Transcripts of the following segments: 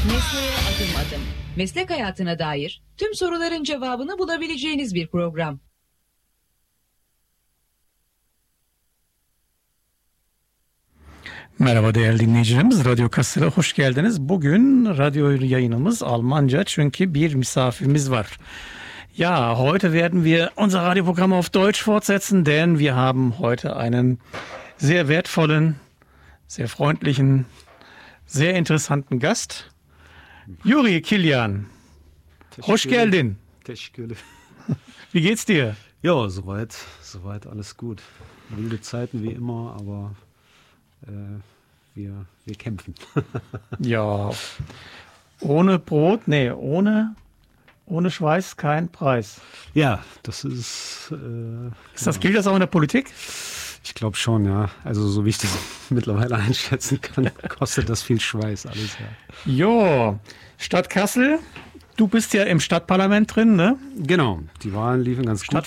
Mesleğe adım adım. Meslek hayatına dair tüm soruların cevabını bulabileceğiniz bir program. Merhaba değerli dinleyicilerimiz, Radyo Kassel'e hoş geldiniz. Bugün radyo yayınımız Almanca, çünkü bir misafirimiz var. Ja, heute werden wir unser Radioprogramm auf Deutsch fortsetzen, denn wir haben heute einen sehr wertvollen, sehr freundlichen, sehr interessanten Gast. Yuri Kilian, hoş geldin. Teşekkür. Wie geht's dir? Ja, soweit alles gut. Wilde Zeiten wie immer, aber wir kämpfen. Ja, ohne Brot, ohne Schweiß kein Preis. Ja, das ist... Gilt das auch in der Politik? Ich glaube schon, ja. Also so wie ich das mittlerweile einschätzen kann, kostet das viel Schweiß alles, ja. Jo, Stadt Kassel, du bist ja im Stadtparlament drin, ne? Genau, die Wahlen liefen ganz gut.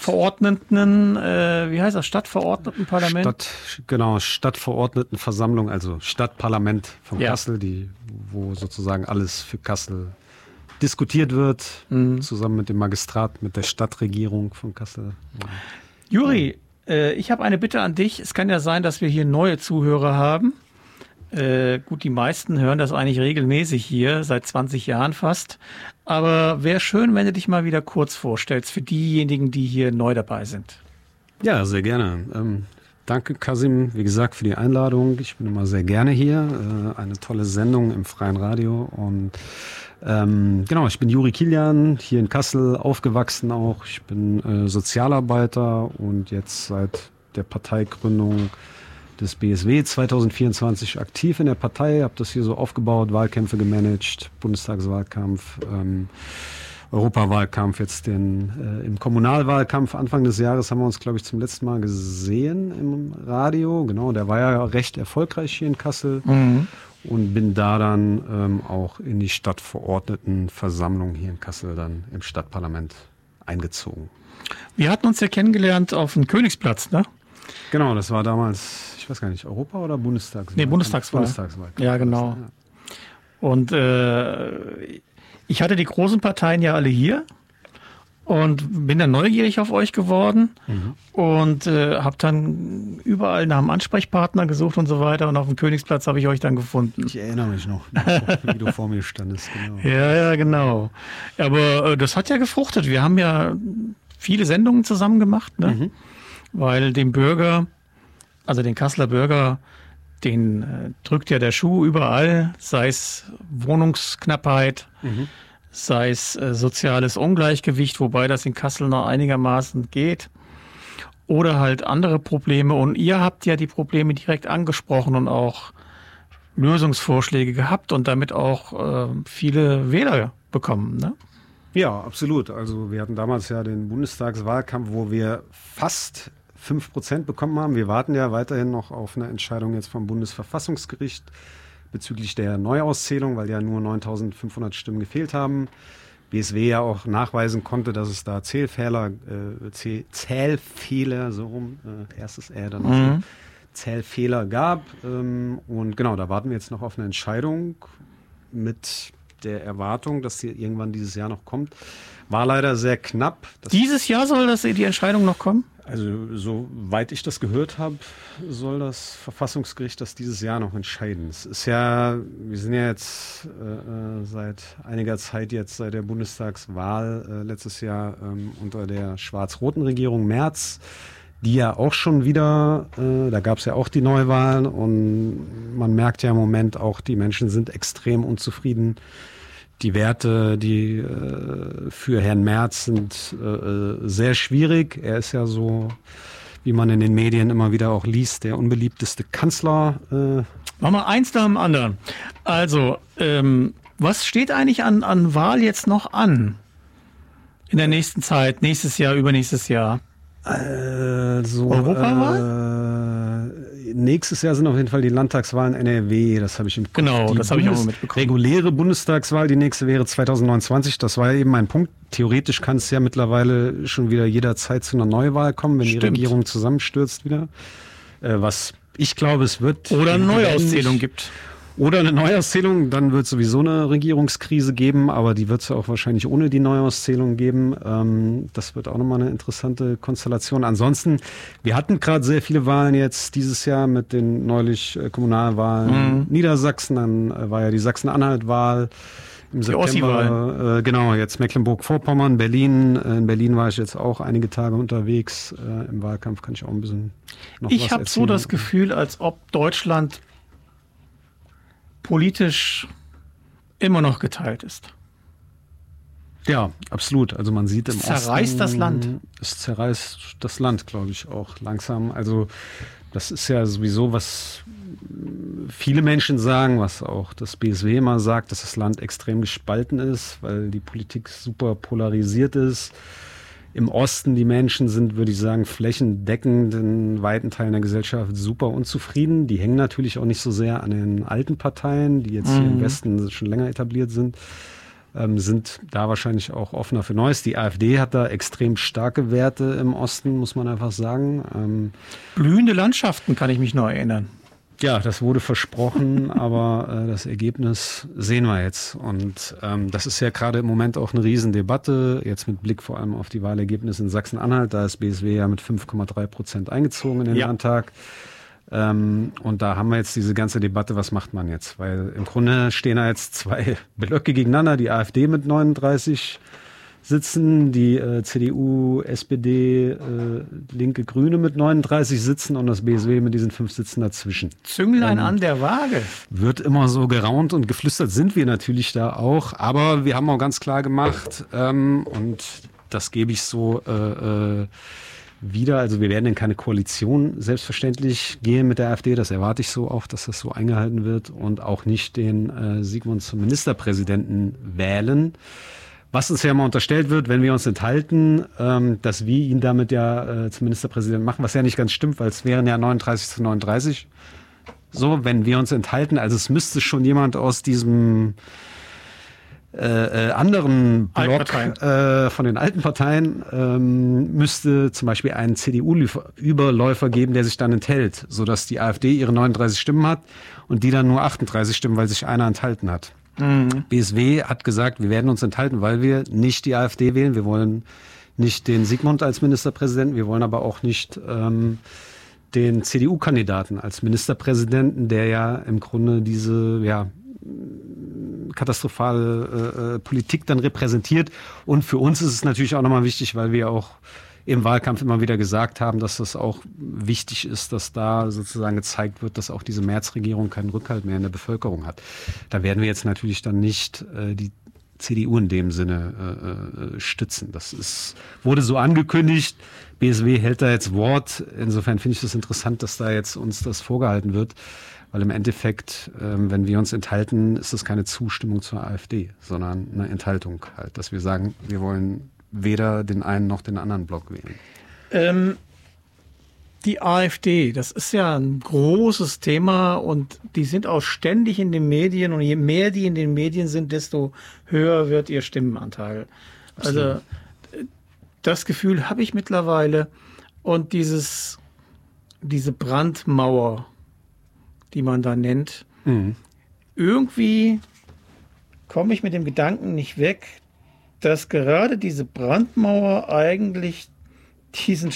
Wie heißt das? Stadtverordnetenparlament? Stadtverordnetenversammlung, also Stadtparlament von Kassel, wo sozusagen alles für Kassel diskutiert wird, zusammen mit dem Magistrat, mit der Stadtregierung von Kassel. Ja. Juri, ich habe eine Bitte an dich. Es kann ja sein, dass wir hier neue Zuhörer haben. Gut, die meisten hören das eigentlich regelmäßig hier, seit 20 Jahren fast. Aber wäre schön, wenn du dich mal wieder kurz vorstellst für diejenigen, die hier neu dabei sind. Ja, sehr gerne. Danke, Kasim, wie gesagt, für die Einladung. Ich bin immer sehr gerne hier. Eine tolle Sendung im Freien Radio. Und genau, ich bin Yuri Kilian, hier in Kassel aufgewachsen auch. Ich bin Sozialarbeiter und jetzt seit der Parteigründung des BSW 2024 aktiv in der Partei, habe das hier so aufgebaut, Wahlkämpfe gemanagt, Bundestagswahlkampf, Europawahlkampf, jetzt im Kommunalwahlkampf Anfang des Jahres haben wir uns, glaube ich, zum letzten Mal gesehen im Radio. Genau, der war ja recht erfolgreich hier in Kassel und bin da dann auch in die Stadtverordnetenversammlung hier in Kassel dann im Stadtparlament eingezogen. Wir hatten uns ja kennengelernt auf dem Königsplatz, ne? Genau, das war damals, ich weiß gar nicht, Europa- oder Bundestagswahl? Nee, Bundestagswahl. Ja, genau. Ja. Und ich hatte die großen Parteien ja alle hier und bin dann neugierig auf euch geworden und habe dann überall nach einem Ansprechpartner gesucht und so weiter. Und auf dem Königsplatz habe ich euch dann gefunden. Ich erinnere mich noch, wie du vor mir standest. Genau. Ja, genau. Aber das hat ja gefruchtet. Wir haben ja viele Sendungen zusammen gemacht, ne? Weil dem Bürger, also den Kasseler Bürger, den drückt ja der Schuh überall, sei es Wohnungsknappheit, sei es soziales Ungleichgewicht, wobei das in Kassel noch einigermaßen geht, oder halt andere Probleme. Und ihr habt ja die Probleme direkt angesprochen und auch Lösungsvorschläge gehabt und damit auch viele Wähler bekommen, ne? Ja, absolut. Also wir hatten damals ja den Bundestagswahlkampf, wo wir fast 5% bekommen haben. Wir warten ja weiterhin noch auf eine Entscheidung jetzt vom Bundesverfassungsgericht bezüglich der Neuauszählung, weil ja nur 9.500 Stimmen gefehlt haben. BSW ja auch nachweisen konnte, dass es da Zählfehler, so rum, erstes R, dann Zählfehler gab. Und genau, da warten wir jetzt noch auf eine Entscheidung mit der Erwartung, dass sie irgendwann dieses Jahr noch kommt. War leider sehr knapp. Dieses Jahr soll die Entscheidung noch kommen? Also soweit ich das gehört habe, soll das Verfassungsgericht das dieses Jahr noch entscheiden. Es ist ja, wir sind ja jetzt seit einiger Zeit jetzt seit der Bundestagswahl letztes Jahr unter der schwarz-roten Regierung Merz, die ja auch schon wieder, da gab es ja auch die Neuwahlen und man merkt ja im Moment auch, die Menschen sind extrem unzufrieden. Die Werte, die für Herrn Merz sind sehr schwierig. Er ist ja so, wie man in den Medien immer wieder auch liest, der unbeliebteste Kanzler. Machen wir eins nach dem anderen. Also, was steht eigentlich an Wahl jetzt noch an? In der nächsten Zeit, nächstes Jahr, übernächstes Jahr? Also, Europawahl? Nächstes Jahr sind auf jeden Fall die Landtagswahlen NRW, das habe ich im Kopf. Genau, das habe ich auch mitbekommen. Reguläre Bundestagswahl, die nächste wäre 2029, das war eben mein Punkt. Theoretisch kann es ja mittlerweile schon wieder jederzeit zu einer Neuwahl kommen, wenn die Regierung zusammenstürzt wieder. Was ich glaube, es wird... Oder eine Neuauszählung gibt. Oder eine Neuauszählung, dann wird es sowieso eine Regierungskrise geben, aber die wird es ja auch wahrscheinlich ohne die Neuauszählung geben. Das wird auch nochmal eine interessante Konstellation. Ansonsten, wir hatten gerade sehr viele Wahlen jetzt dieses Jahr mit den neulich Kommunalwahlen Niedersachsen, dann war ja die Sachsen-Anhalt-Wahl im September. Genau, jetzt Mecklenburg-Vorpommern, Berlin. In Berlin war ich jetzt auch einige Tage unterwegs. Im Wahlkampf kann ich auch ein bisschen noch was erzählen. Ich habe so das Gefühl, als ob Deutschland politisch immer noch geteilt ist. Ja, absolut. Also man sieht im Osten... Es zerreißt das Land. Es zerreißt das Land, glaube ich, auch langsam. Also das ist ja sowieso, was viele Menschen sagen, was auch das BSW immer sagt, dass das Land extrem gespalten ist, weil die Politik super polarisiert ist. Im Osten, die Menschen sind, würde ich sagen, flächendeckend in weiten Teilen der Gesellschaft super unzufrieden. Die hängen natürlich auch nicht so sehr an den alten Parteien, die jetzt hier im Westen schon länger etabliert sind da wahrscheinlich auch offener für Neues. Die AfD hat da extrem starke Werte im Osten, muss man einfach sagen. Blühende Landschaften, kann ich mich noch erinnern. Ja, das wurde versprochen, aber das Ergebnis sehen wir jetzt. Und das ist ja gerade im Moment auch eine Riesendebatte, jetzt mit Blick vor allem auf die Wahlergebnisse in Sachsen-Anhalt. Da ist BSW ja mit 5,3% eingezogen in den Landtag. Und da haben wir jetzt diese ganze Debatte, was macht man jetzt? Weil im Grunde stehen da jetzt zwei Blöcke gegeneinander, die AfD mit 39 Sitzen, die CDU, SPD, Linke, Grüne mit 39 Sitzen und das BSW mit diesen 5 Sitzen dazwischen. Zünglein an der Waage. Wird immer so geraunt und geflüstert sind wir natürlich da auch, aber wir haben auch ganz klar gemacht und das gebe ich so wieder, also wir werden in keine Koalition selbstverständlich gehen mit der AfD, das erwarte ich so auch, dass das so eingehalten wird und auch nicht den Sigmund zum Ministerpräsidenten wählen. Was uns ja mal unterstellt wird, wenn wir uns enthalten, dass wir ihn damit ja zum Ministerpräsidenten machen, was ja nicht ganz stimmt, weil es wären ja 39:39. So, wenn wir uns enthalten, also es müsste schon jemand aus diesem anderen Block von den alten Parteien müsste zum Beispiel einen CDU-Überläufer geben, der sich dann enthält, sodass die AfD ihre 39 Stimmen hat und die dann nur 38 Stimmen, weil sich einer enthalten hat. BSW hat gesagt, wir werden uns enthalten, weil wir nicht die AfD wählen. Wir wollen nicht den Sigmund als Ministerpräsidenten, wir wollen aber auch nicht den CDU-Kandidaten als Ministerpräsidenten, der ja im Grunde diese katastrophale Politik dann repräsentiert. Und für uns ist es natürlich auch nochmal wichtig, weil wir auch im Wahlkampf immer wieder gesagt haben, dass das auch wichtig ist, dass da sozusagen gezeigt wird, dass auch diese Merz-Regierung keinen Rückhalt mehr in der Bevölkerung hat. Da werden wir jetzt natürlich dann nicht die CDU in dem Sinne stützen. Wurde so angekündigt. BSW hält da jetzt Wort. Insofern finde ich das interessant, dass da jetzt uns das vorgehalten wird. Weil im Endeffekt, wenn wir uns enthalten, ist das keine Zustimmung zur AfD, sondern eine Enthaltung halt. Dass wir sagen, wir wollen weder den einen noch den anderen Block wählen. Die AfD, das ist ja ein großes Thema und die sind auch ständig in den Medien und je mehr die in den Medien sind, desto höher wird ihr Stimmenanteil. Absolut. Also das Gefühl habe ich mittlerweile und diese Brandmauer, die man da nennt, irgendwie komme ich mit dem Gedanken nicht weg, dass gerade diese Brandmauer eigentlich diesen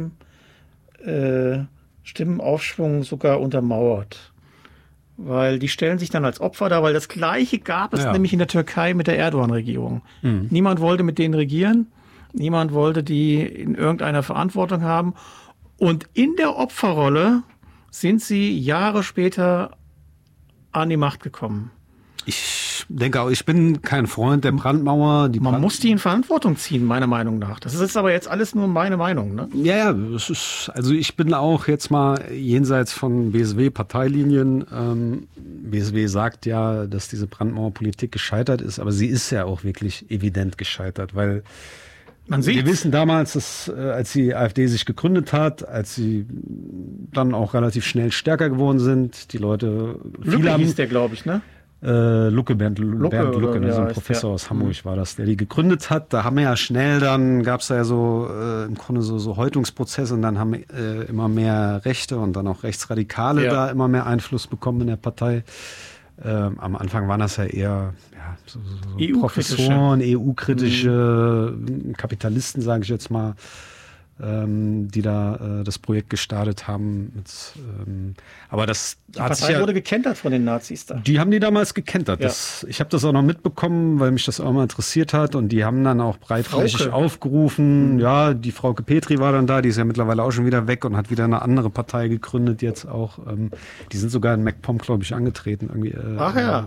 Stimmenaufschwung sogar untermauert. Weil die stellen sich dann als Opfer dar, weil das Gleiche gab es nämlich in der Türkei mit der Erdogan-Regierung. Niemand wollte mit denen regieren, niemand wollte die in irgendeiner Verantwortung haben. Und in der Opferrolle sind sie Jahre später an die Macht gekommen. Ich denke auch, ich bin kein Freund der Brandmauer. Man muss die in Verantwortung ziehen, meiner Meinung nach. Das ist aber jetzt alles nur meine Meinung, ne? Ja, das ist, also ich bin auch jetzt mal jenseits von BSW-Parteilinien. BSW sagt ja, dass diese Brandmauerpolitik gescheitert ist, aber sie ist ja auch wirklich evident gescheitert, weil wir wissen damals, dass als die AfD sich gegründet hat, als sie dann auch relativ schnell stärker geworden sind, die Leute... Lucke hieß der, glaube ich, ne? Bernd Lucke, so ein Professor aus Hamburg war das, der die gegründet hat. Da haben wir ja schnell, dann gab es da ja so im Grunde so Häutungsprozesse und dann haben immer mehr Rechte und dann auch Rechtsradikale da immer mehr Einfluss bekommen in der Partei. Am Anfang waren das ja eher so EU-kritische. EU-kritische Kapitalisten, sage ich jetzt mal, die da das Projekt gestartet haben. Aber das Die Partei wurde gekentert von den Nazis da. Die haben die damals gekentert. Ja. Ich habe das auch noch mitbekommen, weil mich das auch mal interessiert hat. Und die haben dann auch breitflächig aufgerufen. Ja, die Frauke Petri war dann da. Die ist ja mittlerweile auch schon wieder weg und hat wieder eine andere Partei gegründet jetzt auch. Die sind sogar in MacPom, glaube ich, angetreten. Irgendwie, Ach ja.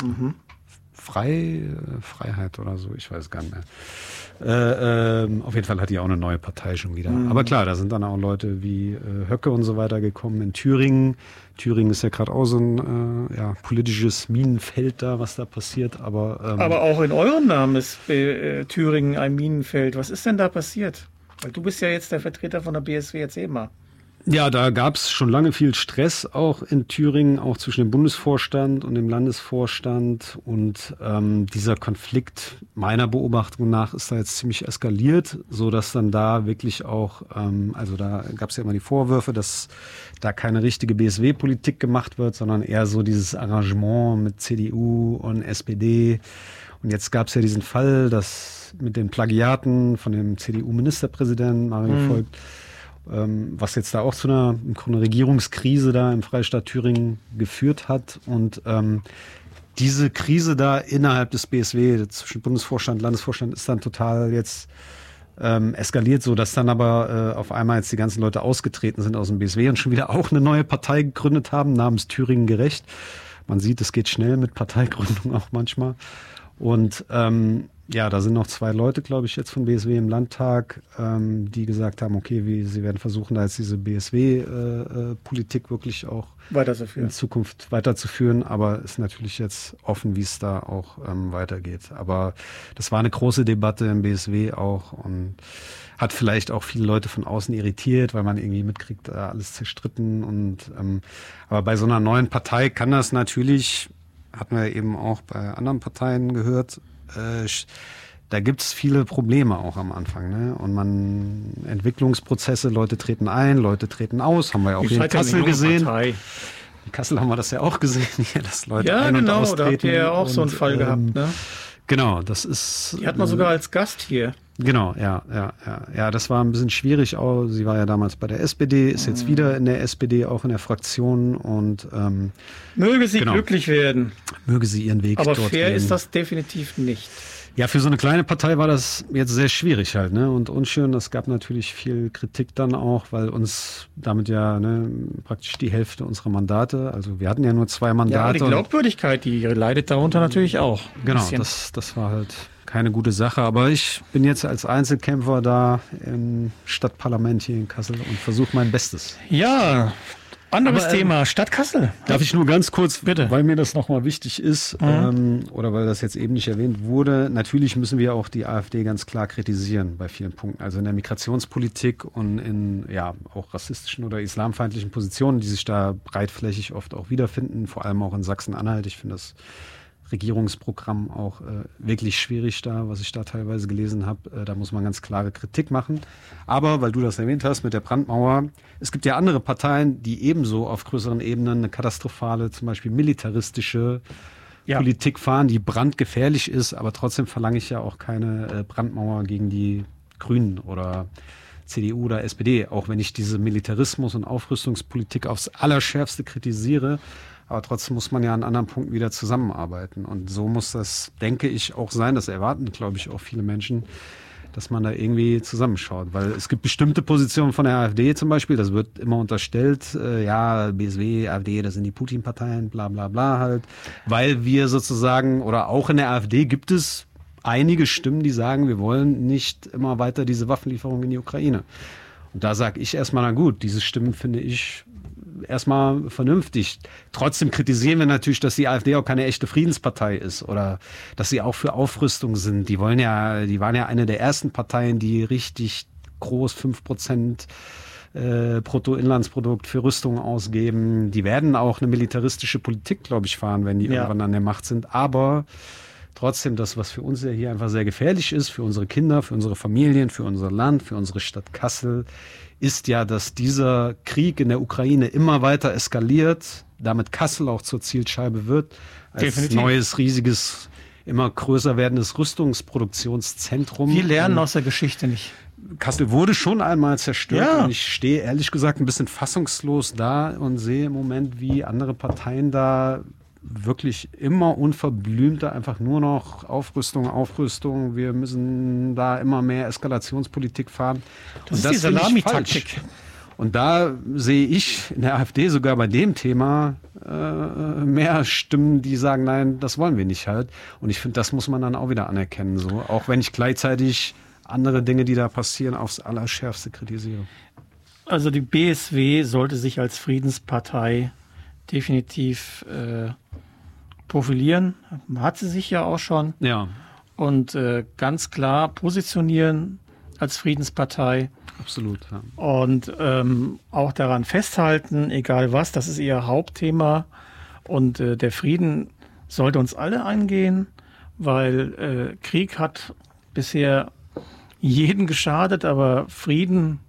Freiheit oder so, ich weiß gar nicht mehr. Auf jeden Fall hat die auch eine neue Partei schon wieder. Aber klar, da sind dann auch Leute wie Höcke und so weiter gekommen in Thüringen. Thüringen ist ja gerade auch so ein politisches Minenfeld da, was da passiert. Aber auch in eurem Namen ist Thüringen ein Minenfeld. Was ist denn da passiert? Weil du bist ja jetzt der Vertreter von der BSW, erzähl mal. Ja, da gab es schon lange viel Stress auch in Thüringen, auch zwischen dem Bundesvorstand und dem Landesvorstand. Und dieser Konflikt meiner Beobachtung nach ist da jetzt ziemlich eskaliert, so dass dann da wirklich auch, also da gab es ja immer die Vorwürfe, dass da keine richtige BSW-Politik gemacht wird, sondern eher so dieses Arrangement mit CDU und SPD. Und jetzt gab es ja diesen Fall, dass mit den Plagiaten von dem CDU-Ministerpräsidenten Mario Voigt, was jetzt da auch zu einer Regierungskrise da im Freistaat Thüringen geführt hat. Und diese Krise da innerhalb des BSW, zwischen Bundesvorstand und Landesvorstand, ist dann total jetzt eskaliert, so dass dann aber auf einmal jetzt die ganzen Leute ausgetreten sind aus dem BSW und schon wieder auch eine neue Partei gegründet haben, namens Thüringen Gerecht. Man sieht, es geht schnell mit Parteigründung auch manchmal. Und da sind noch 2 Leute, glaube ich, jetzt von BSW im Landtag, die gesagt haben, okay, sie werden versuchen, da jetzt diese BSW-Politik wirklich auch in Zukunft weiterzuführen. Aber ist natürlich jetzt offen, wie es da auch weitergeht. Aber das war eine große Debatte im BSW auch und hat vielleicht auch viele Leute von außen irritiert, weil man irgendwie mitkriegt, alles zerstritten. Und aber bei so einer neuen Partei kann das natürlich, hatten wir eben auch bei anderen Parteien gehört, da gibt es viele Probleme auch am Anfang. Ne? Und Entwicklungsprozesse, Leute treten ein, Leute treten aus, haben wir ja auch hier in Kassel gesehen. In Kassel haben wir das ja auch gesehen, dass Leute ein- und austreten. Da habt ihr ja auch so einen Fall gehabt. Ne? Genau, das ist... Die hat man sogar als Gast hier. Genau, ja, das war ein bisschen schwierig auch. Sie war ja damals bei der SPD, ist jetzt wieder in der SPD, auch in der Fraktion und möge sie glücklich werden. Möge sie ihren Weg Aber dort fair gehen. ist das definitiv nicht. Ja, für so eine kleine Partei war das jetzt sehr schwierig halt, ne? Und unschön. Es gab natürlich viel Kritik dann auch, weil uns damit ja praktisch die Hälfte unserer Mandate, also wir hatten ja nur 2 Mandate. Ja, die Glaubwürdigkeit, die leidet darunter natürlich auch. Genau, das war halt keine gute Sache. Aber ich bin jetzt als Einzelkämpfer da im Stadtparlament hier in Kassel und versuche mein Bestes. Ja, anderes Thema, Stadt Kassel. Darf ich nur ganz kurz, bitte, weil mir das nochmal wichtig ist, oder weil das jetzt eben nicht erwähnt wurde, natürlich müssen wir auch die AfD ganz klar kritisieren bei vielen Punkten. Also in der Migrationspolitik und in auch rassistischen oder islamfeindlichen Positionen, die sich da breitflächig oft auch wiederfinden, vor allem auch in Sachsen-Anhalt. Ich finde das Regierungsprogramm auch wirklich schwierig da, was ich da teilweise gelesen habe. Da muss man ganz klare Kritik machen. Aber, weil du das erwähnt hast mit der Brandmauer, es gibt ja andere Parteien, die ebenso auf größeren Ebenen eine katastrophale, zum Beispiel militaristische Politik fahren, die brandgefährlich ist. Aber trotzdem verlange ich ja auch keine Brandmauer gegen die Grünen oder CDU oder SPD, auch wenn ich diese Militarismus- und Aufrüstungspolitik aufs Allerschärfste kritisiere. Aber trotzdem muss man ja an anderen Punkten wieder zusammenarbeiten. Und so muss das, denke ich, auch sein. Das erwarten, glaube ich, auch viele Menschen, dass man da irgendwie zusammenschaut. Weil es gibt bestimmte Positionen von der AfD zum Beispiel, das wird immer unterstellt, BSW, AfD, das sind die Putin-Parteien, bla bla bla halt. Weil wir sozusagen, oder auch in der AfD gibt es einige Stimmen, die sagen, wir wollen nicht immer weiter diese Waffenlieferung in die Ukraine. Und da sage ich erstmal, na gut, diese Stimmen finde ich erstmal vernünftig. Trotzdem kritisieren wir natürlich, dass die AfD auch keine echte Friedenspartei ist oder dass sie auch für Aufrüstung sind. Die waren ja eine der ersten Parteien, die richtig groß 5% Bruttoinlandsprodukt für Rüstung ausgeben. Die werden auch eine militaristische Politik, glaube ich, fahren, wenn die irgendwann an der Macht sind. Aber trotzdem das, was für uns ja hier einfach sehr gefährlich ist, für unsere Kinder, für unsere Familien, für unser Land, für unsere Stadt Kassel, ist ja, dass dieser Krieg in der Ukraine immer weiter eskaliert, damit Kassel auch zur Zielscheibe wird, als Definitiv. neues, riesiges, immer größer werdendes Rüstungsproduktionszentrum. Wir lernen aus der Geschichte nicht. Kassel wurde schon einmal zerstört Ja. und ich stehe ehrlich gesagt ein bisschen fassungslos da und sehe im Moment, wie andere Parteien da wirklich immer unverblümter einfach nur noch Aufrüstung, wir müssen da immer mehr Eskalationspolitik fahren. Das Und ist die finde ich Salamitaktik. falsch. Und da sehe ich in der AfD sogar bei dem Thema mehr Stimmen, die sagen, nein, das wollen wir nicht halt. Und ich finde, das muss man dann auch wieder anerkennen, so. Auch wenn ich gleichzeitig andere Dinge, die da passieren, aufs Allerschärfste kritisiere. Also die BSW sollte sich als Friedenspartei definitiv profilieren. Hat sie sich ja auch schon. Ja, Und ganz klar positionieren als Friedenspartei. absolut. Ja. Und auch daran festhalten, egal was, das ist ihr Hauptthema. Und der Frieden sollte uns alle angehen, weil Krieg hat bisher jeden geschadet, aber Frieden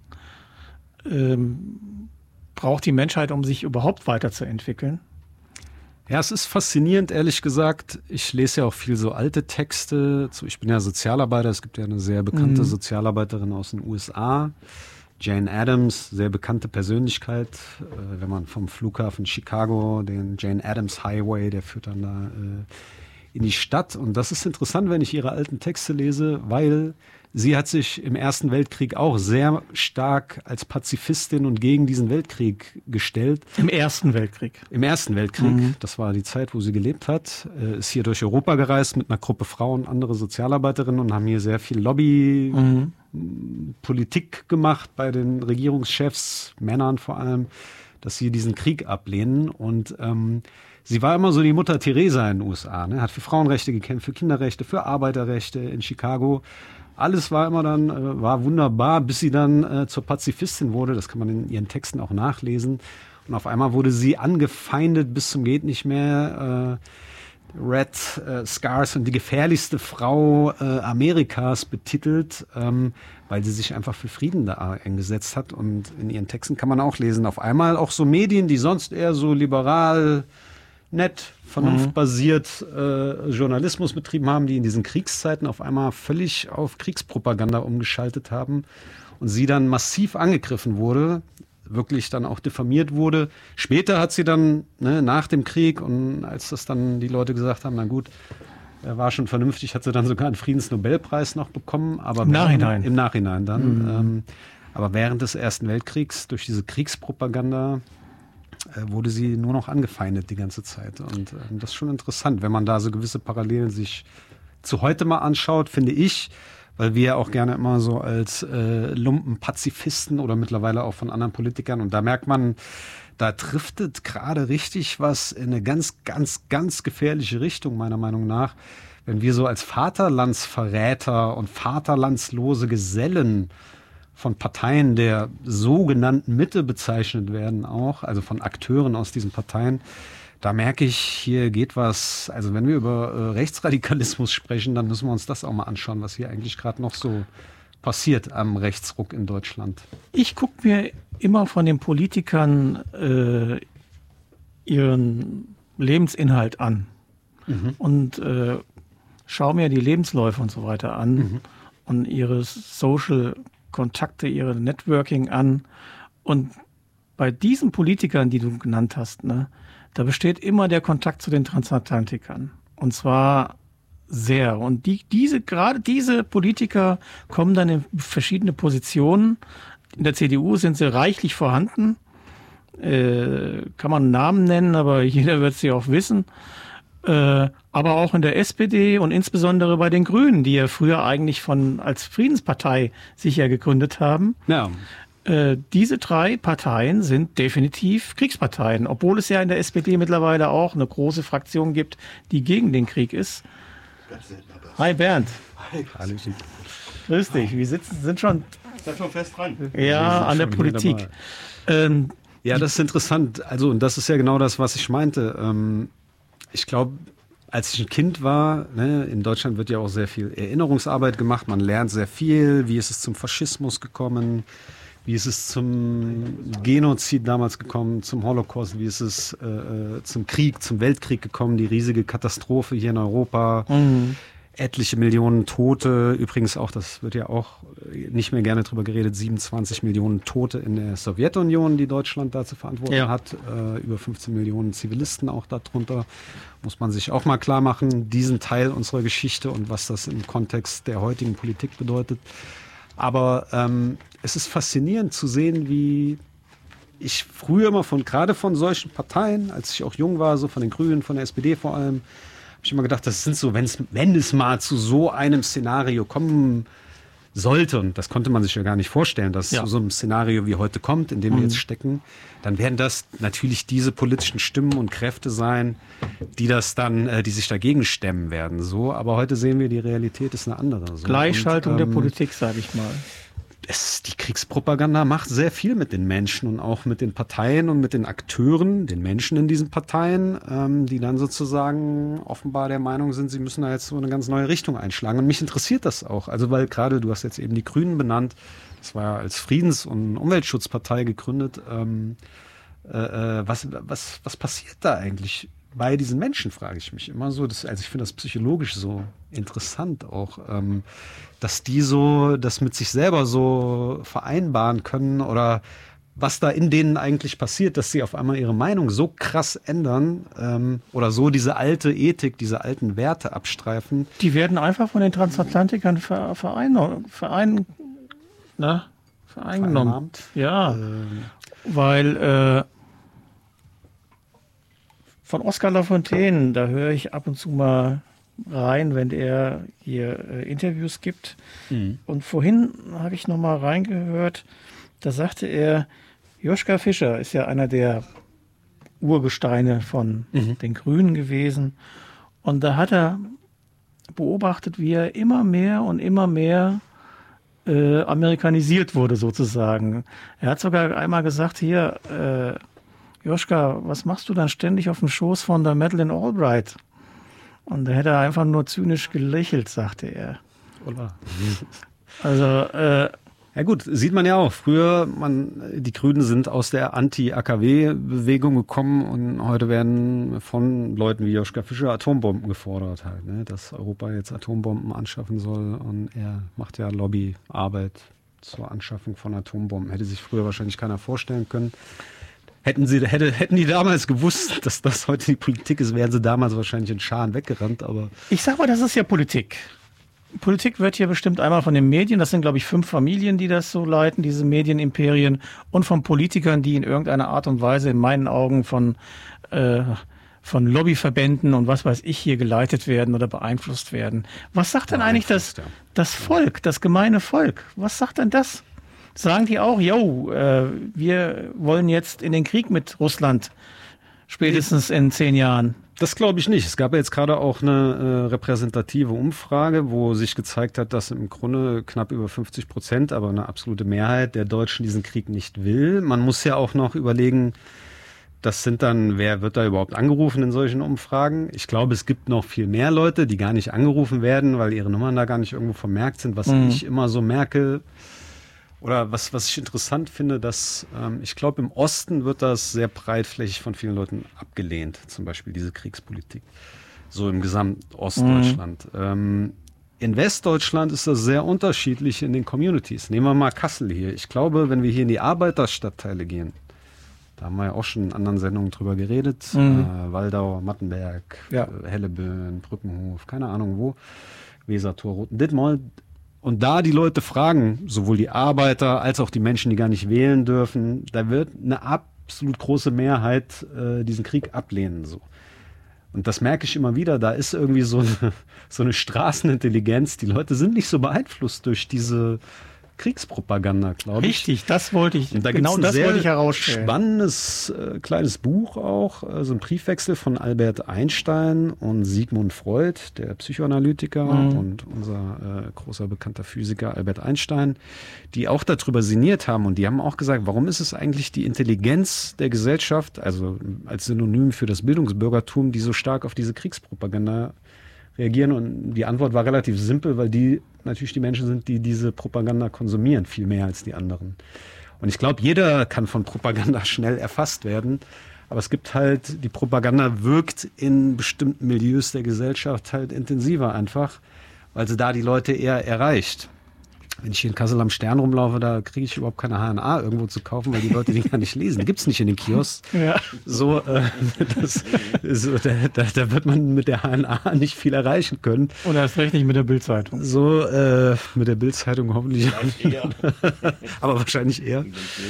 braucht die Menschheit, um sich überhaupt weiterzuentwickeln. Ja, es ist faszinierend, ehrlich gesagt. Ich lese ja auch viel so alte Texte. Ich bin ja Sozialarbeiter. Es gibt ja eine sehr bekannte Sozialarbeiterin aus den USA, Jane Addams, sehr bekannte Persönlichkeit. Wenn man vom Flughafen Chicago, den Jane Addams Highway, der führt dann da in die Stadt. Und das ist interessant, wenn ich ihre alten Texte lese, weil sie hat sich im Ersten Weltkrieg auch sehr stark als Pazifistin und gegen diesen Weltkrieg gestellt. Im Ersten Weltkrieg. Im Ersten Weltkrieg, das war die Zeit, wo sie gelebt hat, ist hier durch Europa gereist mit einer Gruppe Frauen, andere Sozialarbeiterinnen und haben hier sehr viel Lobbypolitik gemacht bei den Regierungschefs, Männern vor allem, dass sie diesen Krieg ablehnen. Und sie war immer so die Mutter Teresa in den USA, ne? Hat für Frauenrechte gekämpft, für Kinderrechte, für Arbeiterrechte in Chicago. Alles war immer dann, war wunderbar, bis sie dann zur Pazifistin wurde. Das kann man in ihren Texten auch nachlesen. Und auf einmal wurde sie angefeindet bis zum geht nicht mehr. Red Scars und die gefährlichste Frau Amerikas betitelt, weil sie sich einfach für Frieden da eingesetzt hat. Und in ihren Texten kann man auch lesen, auf einmal auch so Medien, die sonst eher so liberal, nett, vernunftbasiert Journalismus betrieben haben, die in diesen Kriegszeiten auf einmal völlig auf Kriegspropaganda umgeschaltet haben und sie dann massiv angegriffen wurde, wirklich dann auch diffamiert wurde. Später hat sie dann, nach dem Krieg und als das dann die Leute gesagt haben, na gut, er war schon vernünftig, hat sie dann sogar einen Friedensnobelpreis noch bekommen. Aber Im Nachhinein. Im Nachhinein dann. Aber während des Ersten Weltkriegs, durch diese Kriegspropaganda, wurde sie nur noch angefeindet die ganze Zeit. Und das ist schon interessant, wenn man da so gewisse Parallelen sich zu heute mal anschaut, finde ich, weil wir ja auch gerne immer so als Lumpenpazifisten oder mittlerweile auch von anderen Politikern, und da merkt man, da driftet gerade richtig was in eine ganz, ganz, ganz gefährliche Richtung, meiner Meinung nach. Wenn wir so als Vaterlandsverräter und vaterlandslose Gesellen von Parteien der sogenannten Mitte bezeichnet werden auch, also von Akteuren aus diesen Parteien, da merke ich, hier geht was, also wenn wir über Rechtsradikalismus sprechen, dann müssen wir uns das auch mal anschauen, was hier eigentlich gerade noch so passiert am Rechtsruck in Deutschland. Ich gucke mir immer von den Politikern ihren Lebensinhalt an und schaue mir die Lebensläufe und so weiter an und ihre Social-Kontakte, ihre Networking an. Und bei diesen Politikern, die du genannt hast, ne, da besteht immer der Kontakt zu den Transatlantikern. Und zwar sehr. Und gerade diese Politiker kommen dann in verschiedene Positionen. In der CDU sind sie reichlich vorhanden. Kann man Namen nennen, aber jeder wird sie auch wissen. Aber auch in der SPD und insbesondere bei den Grünen, die ja früher eigentlich als Friedenspartei sich ja gegründet haben. Ja. Diese drei Parteien sind definitiv Kriegsparteien, obwohl es ja in der SPD mittlerweile auch eine große Fraktion gibt, die gegen den Krieg ist. Hi Bernd. Hi. Grüß dich. Wir sind schon fest dran. Ja, an der Politik. Ja, das ist interessant. Also, und das ist ja genau das, was ich meinte. Ich glaube, als ich ein Kind war, ne, in Deutschland wird ja auch sehr viel Erinnerungsarbeit gemacht. Man lernt sehr viel. Wie ist es zum Faschismus gekommen? Wie ist es zum Genozid damals gekommen, zum Holocaust? Wie ist es zum Krieg, zum Weltkrieg gekommen? Die riesige Katastrophe hier in Europa. Etliche Millionen Tote. Übrigens auch, das wird ja auch nicht mehr gerne drüber geredet, 27 Millionen Tote in der Sowjetunion, die Deutschland da zu verantworten hat. Über 15 Millionen Zivilisten auch darunter. Muss man sich auch mal klar machen, diesen Teil unserer Geschichte und was das im Kontext der heutigen Politik bedeutet. Aber es ist faszinierend zu sehen, wie ich früher immer gerade von solchen Parteien, als ich auch jung war, so von den Grünen, von der SPD vor allem, habe ich immer gedacht, das sind so, wenn es mal zu so einem Szenario kommen sollte, und das konnte man sich ja gar nicht vorstellen, dass zu so einem Szenario wie heute kommt, in dem wir jetzt stecken, dann werden das natürlich diese politischen Stimmen und Kräfte sein, die sich dagegen stemmen werden. So, aber heute sehen wir, die Realität ist eine andere. So. Gleichschaltung der Politik, sage ich mal. Die Kriegspropaganda macht sehr viel mit den Menschen und auch mit den Parteien und mit den Akteuren, den Menschen in diesen Parteien, die dann sozusagen offenbar der Meinung sind, sie müssen da jetzt so eine ganz neue Richtung einschlagen. Und mich interessiert das auch. Also weil gerade, du hast jetzt eben die Grünen benannt, das war ja als Friedens- und Umweltschutzpartei gegründet. Was passiert da eigentlich bei diesen Menschen, frage ich mich immer so. Also ich finde das psychologisch so interessant auch, dass die so das mit sich selber so vereinbaren können oder was da in denen eigentlich passiert, dass sie auf einmal ihre Meinung so krass ändern oder so diese alte Ethik, diese alten Werte abstreifen. Die werden einfach von den Transatlantikern vereingenommen. Ja, weil von Oskar Lafontaine, da höre ich ab und zu mal rein, wenn er hier Interviews gibt. Und vorhin habe ich noch mal reingehört, da sagte er, Joschka Fischer ist ja einer der Urgesteine von den Grünen gewesen. Und da hat er beobachtet, wie er immer mehr und immer mehr amerikanisiert wurde sozusagen. Er hat sogar einmal gesagt, hier, Joschka, was machst du dann ständig auf dem Schoß von der Madeleine Albright? Und da hätte er einfach nur zynisch gelächelt, sagte er. Oder? Also, ja gut, sieht man ja auch. Früher, die Grünen sind aus der Anti-AKW-Bewegung gekommen und heute werden von Leuten wie Joschka Fischer Atombomben gefordert halt, ne? Dass Europa jetzt Atombomben anschaffen soll und er macht ja Lobbyarbeit zur Anschaffung von Atombomben. Hätte sich früher wahrscheinlich keiner vorstellen können. Hätten die damals gewusst, dass das heute die Politik ist, wären sie damals wahrscheinlich in Scharen weggerannt, aber... Ich sag mal, das ist ja Politik. Politik wird hier bestimmt einmal von den Medien, das sind glaube ich 5 Familien, die das so leiten, diese Medienimperien, und von Politikern, die in irgendeiner Art und Weise in meinen Augen von Lobbyverbänden und was weiß ich hier geleitet werden oder beeinflusst werden. Was sagt denn eigentlich das Volk, das gemeine Volk? Was sagt denn das? Sagen die auch, wir wollen jetzt in den Krieg mit Russland, spätestens in 10 Jahren? Das glaube ich nicht. Es gab ja jetzt gerade auch eine repräsentative Umfrage, wo sich gezeigt hat, dass im Grunde knapp über 50%, aber eine absolute Mehrheit der Deutschen diesen Krieg nicht will. Man muss ja auch noch überlegen, wer wird da überhaupt angerufen in solchen Umfragen? Ich glaube, es gibt noch viel mehr Leute, die gar nicht angerufen werden, weil ihre Nummern da gar nicht irgendwo vermerkt sind. Was ich immer so merke, oder was ich interessant finde, dass ich glaube, im Osten wird das sehr breitflächig von vielen Leuten abgelehnt, zum Beispiel diese Kriegspolitik, so im gesamten Ostdeutschland. In Westdeutschland ist das sehr unterschiedlich in den Communities. Nehmen wir mal Kassel hier. Ich glaube, wenn wir hier in die Arbeiterstadtteile gehen, da haben wir ja auch schon in anderen Sendungen drüber geredet, Waldau, Mattenberg, Helleböen, Brückenhof, keine Ahnung wo, Wesertor, Roten-Dittmold. Und da die Leute fragen, sowohl die Arbeiter als auch die Menschen, die gar nicht wählen dürfen, da wird eine absolut große Mehrheit diesen Krieg ablehnen. So. Und das merke ich immer wieder, da ist irgendwie so eine Straßenintelligenz. Die Leute sind nicht so beeinflusst durch diese Kriegspropaganda, glaube ich. Richtig, das wollte ich, und da genau das wollte ich herausstellen. Spannendes kleines Buch auch, so ein Briefwechsel von Albert Einstein und Sigmund Freud, der Psychoanalytiker und unser großer bekannter Physiker Albert Einstein, die auch darüber sinniert haben und die haben auch gesagt, warum ist es eigentlich die Intelligenz der Gesellschaft, also als Synonym für das Bildungsbürgertum, die so stark auf diese Kriegspropaganda reagieren, und die Antwort war relativ simpel, weil die natürlich die Menschen sind, die diese Propaganda konsumieren, viel mehr als die anderen. Und ich glaube, jeder kann von Propaganda schnell erfasst werden, aber es gibt halt, die Propaganda wirkt in bestimmten Milieus der Gesellschaft halt intensiver einfach, weil sie da die Leute eher erreicht. Wenn ich hier in Kassel am Stern rumlaufe, da kriege ich überhaupt keine HNA irgendwo zu kaufen, weil die Leute den gar nicht lesen. Die gibt es nicht in den Kiosks. Ja. So, da wird man mit der HNA nicht viel erreichen können. Oder erst recht nicht mit der Bild-Zeitung. So, mit der Bild-Zeitung hoffentlich. Aber wahrscheinlich eher.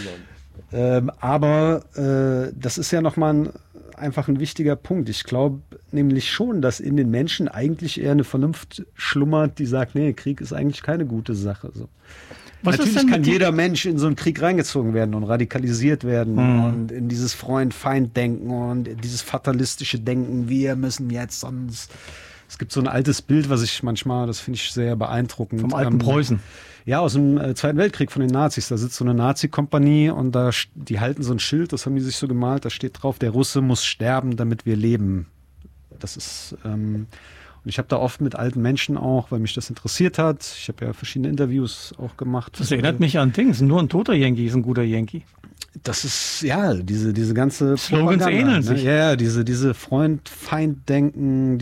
Aber das ist ja nochmal einfach ein wichtiger Punkt. Ich glaube nämlich schon, dass in den Menschen eigentlich eher eine Vernunft schlummert, die sagt, nee, Krieg ist eigentlich keine gute Sache. So. Natürlich kann jeder Mensch in so einen Krieg reingezogen werden und radikalisiert werden und in dieses Freund-Feind-Denken und dieses fatalistische Denken, wir müssen jetzt sonst... Es gibt so ein altes Bild, was ich manchmal, das finde ich sehr beeindruckend. Vom alten Preußen. Ja, aus dem Zweiten Weltkrieg von den Nazis. Da sitzt so eine Nazi-Kompanie und die halten so ein Schild, das haben die sich so gemalt, da steht drauf, der Russe muss sterben, damit wir leben. Das ist, und ich habe da oft mit alten Menschen auch, weil mich das interessiert hat. Ich habe ja verschiedene Interviews auch gemacht. Das erinnert mich an Dings, nur ein toter Yankee ist ein guter Yankee. Das ist, ja, diese ganze Slogans ähneln sich. Ja, diese Freund-Feind-Denken,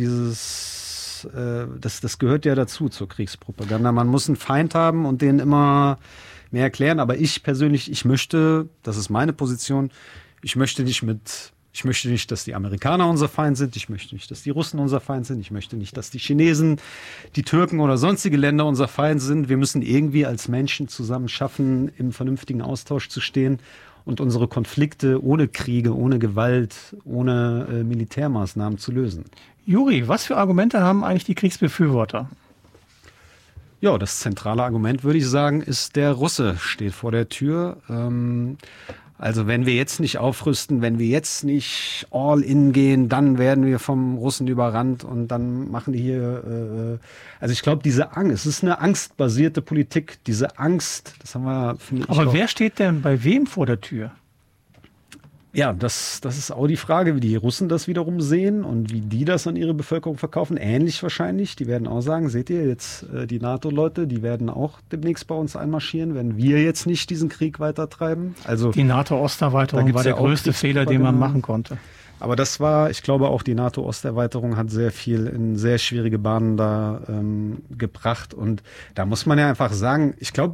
das gehört ja dazu zur Kriegspropaganda. Man muss einen Feind haben und den immer mehr erklären. Aber ich persönlich, ich möchte, das ist meine Position, ich möchte nicht, dass die Amerikaner unser Feind sind. Ich möchte nicht, dass die Russen unser Feind sind. Ich möchte nicht, dass die Chinesen, die Türken oder sonstige Länder unser Feind sind. Wir müssen irgendwie als Menschen zusammen schaffen, im vernünftigen Austausch zu stehen und unsere Konflikte ohne Kriege, ohne Gewalt, ohne Militärmaßnahmen zu lösen. Juri, was für Argumente haben eigentlich die Kriegsbefürworter? Ja, das zentrale Argument, würde ich sagen, ist, der Russe steht vor der Tür. Also wenn wir jetzt nicht aufrüsten, wenn wir jetzt nicht all in gehen, dann werden wir vom Russen überrannt und dann machen die hier, also ich glaube, diese Angst, es ist eine angstbasierte Politik, diese Angst, das haben wir, finde ich. Aber wer steht denn bei wem vor der Tür? Ja, das ist auch die Frage, wie die Russen das wiederum sehen und wie die das an ihre Bevölkerung verkaufen. Ähnlich wahrscheinlich. Die werden auch sagen, seht ihr jetzt, die NATO-Leute, die werden auch demnächst bei uns einmarschieren, wenn wir jetzt nicht diesen Krieg weitertreiben. Also die NATO-Osterweiterung war der größte Fehler, den man machen konnte. Aber ich glaube auch, die NATO-Osterweiterung hat sehr viel in sehr schwierige Bahnen da gebracht. Und da muss man ja einfach sagen, ich glaube,